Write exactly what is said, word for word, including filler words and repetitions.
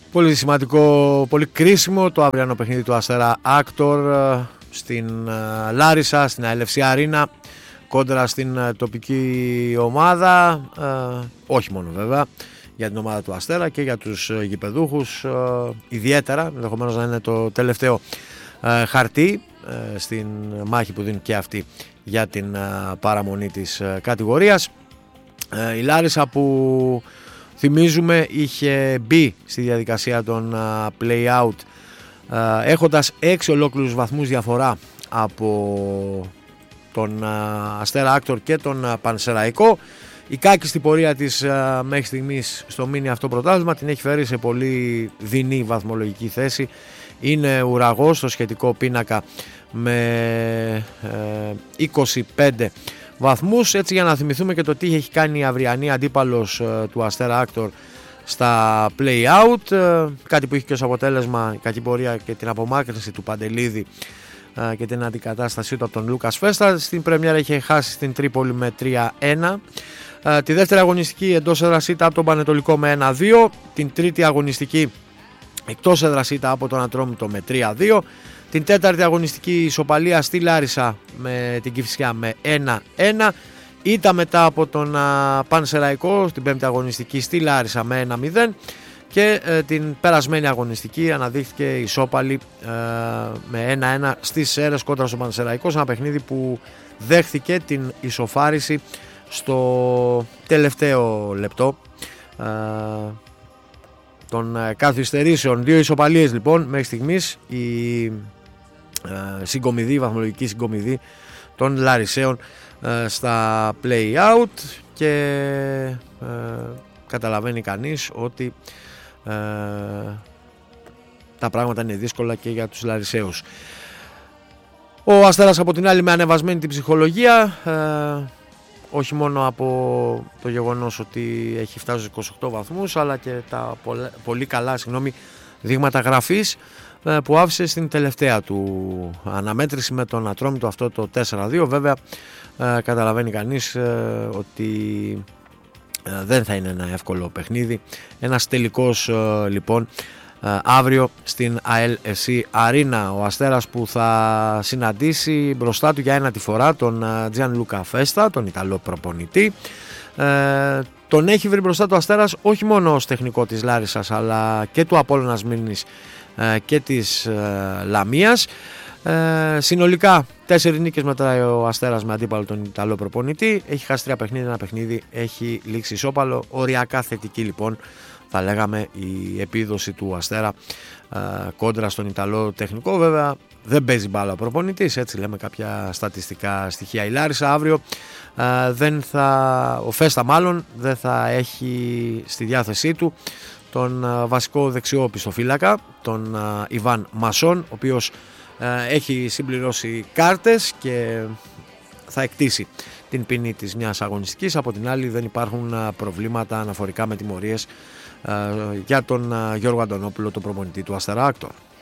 Πολύ σημαντικό, πολύ κρίσιμο το αυριανό παιχνίδι του Αστέρα Άκτορ στην Λάρισα, στην έι ελ εφ σι Arena, κόντρα στην τοπική ομάδα, ε, όχι μόνο βέβαια για την ομάδα του Αστέρα και για τους γηπεδούχους, ε, ιδιαίτερα, ενδεχομένως να είναι το τελευταίο ε, χαρτί ε, στην μάχη που δίνει και αυτή για την ε, παραμονή της ε, κατηγορίας. Ε, η Λάρισα που θυμίζουμε είχε μπει στη διαδικασία των uh, play-out uh, έχοντας έξι ολόκληρους βαθμούς διαφορά από τον uh, Αστέρα Άκτορ και τον uh, Πανσεραϊκό. Η κάκιστη πορεία της uh, μέχρι στιγμής στο μίνι αυτό πρωτάθλημα την έχει φέρει σε πολύ δεινή βαθμολογική θέση. Είναι ουραγός στο σχετικό πίνακα με uh, είκοσι πέντε βαθμούς. Έτσι, για να θυμηθούμε και το τι έχει κάνει η αυριανή αντίπαλος uh, του Αστέρα Άκτορ στα play-out, uh, κάτι που είχε και ως αποτέλεσμα η κακή πορεία και την απομάκρυνση του Παντελίδη uh, και την αντικατάστασή του από τον Λούκας Φέστα. Στην πρεμιέρα είχε χάσει στην Τρίπολη με τρία ένα. Uh, τη δεύτερη αγωνιστική εντός έδρας ήττα από τον Πανετολικό με ένα δύο. Την τρίτη αγωνιστική εκτός έδρας ήττα από τον Ατρόμητο με τρία δύο. Την τέταρτη αγωνιστική ισοπαλία στη Λάρισα με την Κηφισιά με ένα ένα. Ήττα μετά από τον α, Πανσεραϊκό στην πέμπτη αγωνιστική στη Λάρισα με ένα μηδέν. Και ε, την περασμένη αγωνιστική αναδείχθηκε ισόπαλη ε, με ένα ένα στις Σέρρες κόντρα στον Πανσεραϊκό, σε ένα παιχνίδι που δέχθηκε την ισοφάριση στο τελευταίο λεπτό ε, των ε, καθυστερήσεων. Δύο ισοπαλίες λοιπόν μέχρι στιγμής, η ε, συγκομιδή, η βαθμολογική συγκομιδή των Λαρισαίων ε, στα play-out, και ε, καταλαβαίνει κανείς ότι ε, τα πράγματα είναι δύσκολα και για τους Λαρισαίους. Ο Αστέρας από την άλλη με ανεβασμένη την ψυχολογία, ε, όχι μόνο από το γεγονός ότι έχει φτάσει στους είκοσι οκτώ βαθμούς, αλλά και τα πολύ, πολύ καλά συγγνώμη, δείγματα γραφής ε, που άφησε στην τελευταία του αναμέτρηση με τον Ατρόμητο, αυτό το τέσσερα δύο. Βέβαια ε, καταλαβαίνει κανείς ε, ότι ε, δεν θα είναι ένα εύκολο παιχνίδι. Ένας τελικός ε, λοιπόν ε, αύριο στην έι ελ εφ σι Arena. Ο Αστέρας που θα συναντήσει μπροστά του για ένα τη φορά τον Τζιανλούκα Φέστα, τον Ιταλό προπονητή. Ε, τον έχει βρει μπροστά του Αστέρας όχι μόνο ως τεχνικό της Λάρισσας, αλλά και του Απόλλωνας Μήνης ε, και της ε, Λαμίας. Ε, συνολικά τέσσερις νίκες μετράει ο Αστέρας με αντίπαλο τον Ιταλό προπονητή. Έχει χάσει τρία παιχνίδια, ένα παιχνίδι έχει λήξει ισόπαλο. Οριακά θετική λοιπόν θα λέγαμε η επίδοση του Αστέρα ε, κόντρα στον Ιταλό τεχνικό. Βέβαια δεν παίζει μπάλα ο προπονητής, έτσι λέμε κάποια στατιστικά στοιχεία. Η Λάρισα αύριο ε, δεν θα, ο Φέστα μάλλον δεν θα έχει στη διάθεσή του τον ε, βασικό δεξιό πιστοφύλακα, τον ε, Ιβάν Μασόν, ο οποίος ε, έχει συμπληρώσει κάρτες και θα εκτίσει την ποινή της μιας αγωνιστικής. Από την άλλη δεν υπάρχουν ε, προβλήματα αναφορικά με τιμωρίες ε, για τον ε, Γιώργο Αντωνόπουλο, τον προπονητή του Αστέρα Άκτορ.